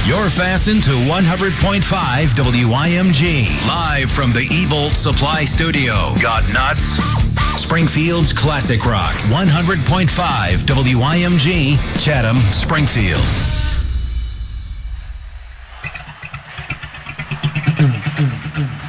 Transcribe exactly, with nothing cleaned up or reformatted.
You're fastened to one hundred point five W I M G. Live from the E-Bolt Supply Studio. Got nuts? Springfield's Classic Rock. one hundred point five W I M G. Chatham, Springfield. Mm, mm, mm.